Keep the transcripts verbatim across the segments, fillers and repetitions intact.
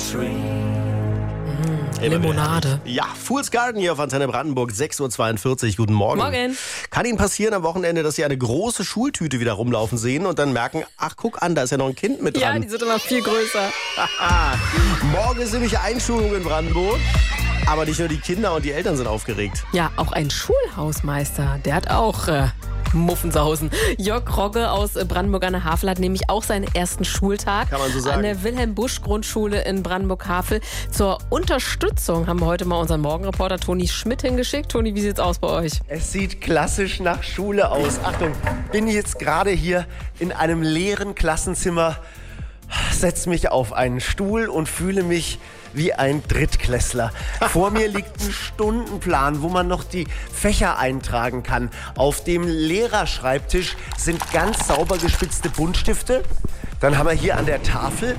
Limonade. Ja, Fool's Garden hier auf Antenne Brandenburg, sechs Uhr zweiundvierzig. Guten Morgen. Morgen. Kann Ihnen passieren am Wochenende, dass Sie eine große Schultüte wieder rumlaufen sehen und dann merken, ach guck an, da ist ja noch ein Kind mit Ja, dran. die sind immer viel größer. Morgen ist nämlich Einschulung in Brandenburg. Aber nicht nur die Kinder und die Eltern sind aufgeregt. Ja, auch ein Schulhausmeister, der hat auch äh, Muffensausen. Jörg Rogge aus äh, Brandenburg an der Havel hat nämlich auch seinen ersten Schultag. Kann man so sagen. An der Wilhelm-Busch-Grundschule in Brandenburg-Havel. Zur Unterstützung haben wir heute mal unseren Morgenreporter Toni Schmidt hingeschickt. Toni, wie sieht's aus bei euch? Es sieht klassisch nach Schule aus. Achtung, bin jetzt gerade hier in einem leeren Klassenzimmer, setze mich auf einen Stuhl und fühle mich wie ein Drittklässler. Vor mir liegt ein Stundenplan, wo man noch die Fächer eintragen kann. Auf dem Lehrerschreibtisch sind ganz sauber gespitzte Buntstifte. Dann haben wir hier an der Tafel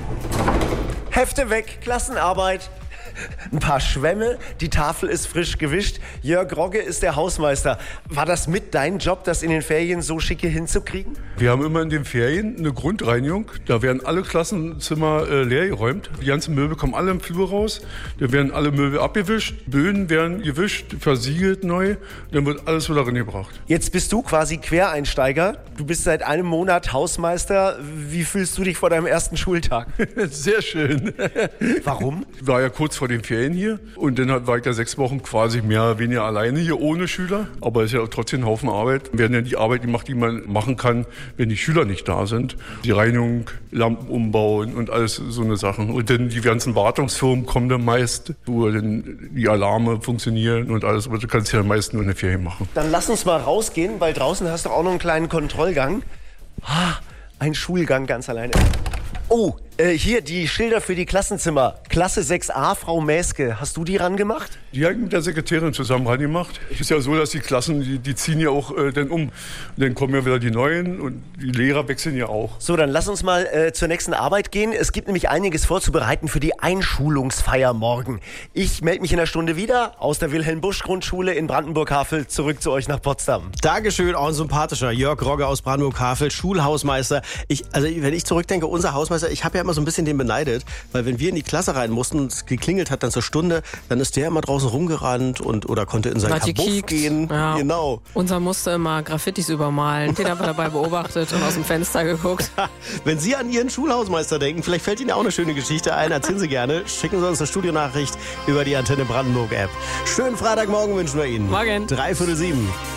Hefte weg, Klassenarbeit. Ein paar Schwämme, die Tafel ist frisch gewischt. Jörg Rogge ist der Hausmeister. War das mit dein Job, das in den Ferien so schicke hinzukriegen? Wir haben immer in den Ferien eine Grundreinigung. Da werden alle Klassenzimmer äh, leer geräumt. Die ganzen Möbel kommen alle im Flur raus. Da werden alle Möbel abgewischt. Böden werden gewischt, versiegelt neu. Dann wird alles wieder reingebracht. Jetzt bist du quasi Quereinsteiger. Du bist seit einem Monat Hausmeister. Wie fühlst du dich vor deinem ersten Schultag? Sehr schön. Warum? Ich war ja kurz vor den Ferien hier und dann war ich ja sechs Wochen quasi mehr oder weniger alleine hier ohne Schüler. Aber es ist ja trotzdem ein Haufen Arbeit. Wir werden ja die Arbeit gemacht, die man machen kann, wenn die Schüler nicht da sind. Die Reinigung, Lampen umbauen und alles so eine Sachen. Und dann die ganzen Wartungsfirmen kommen dann meist, wo dann die Alarme funktionieren und alles. Aber du kannst ja meist nur in der Ferien machen. Dann lass uns mal rausgehen, weil draußen hast du auch noch einen kleinen Kontrollgang. Ah, ein Schulgang ganz alleine. Oh, äh, hier die Schilder für die Klassenzimmer. Klasse sechs a, Frau Mäske. Hast du die rangemacht? Die habe ich mit der Sekretärin zusammen reingemacht. Es ist ja so, dass die Klassen, die, die ziehen ja auch äh, dann um. Dann kommen ja wieder die Neuen und die Lehrer wechseln ja auch. So, dann lass uns mal äh, zur nächsten Arbeit gehen. Es gibt nämlich einiges vorzubereiten für die Einschulungsfeier morgen. Ich melde mich in einer Stunde wieder aus der Wilhelm-Busch-Grundschule in Brandenburg-Havel zurück zu euch nach Potsdam. Dankeschön, auch ein sympathischer Jörg Rogge aus Brandenburg-Havel, Schulhausmeister. Ich, also wenn ich zurückdenke, unser Hausmeister, ich habe ja immer so ein bisschen den beneidet, weil wenn wir in die Klasse rein mussten und es geklingelt hat dann zur Stunde, dann ist der immer draußen rumgerannt und oder konnte in sein Hat Kabuff gekiekt. gehen. Ja. Genau. Unser musste immer Graffitis übermalen. Den haben wir dabei beobachtet und aus dem Fenster geguckt. Wenn Sie an Ihren Schulhausmeister denken, vielleicht fällt Ihnen ja auch eine schöne Geschichte ein, erzählen Sie gerne. Schicken Sie uns eine Studionachricht über die Antenne Brandenburg App. Schönen Freitagmorgen wünschen wir Ihnen. Morgen. Drei Viertel sieben.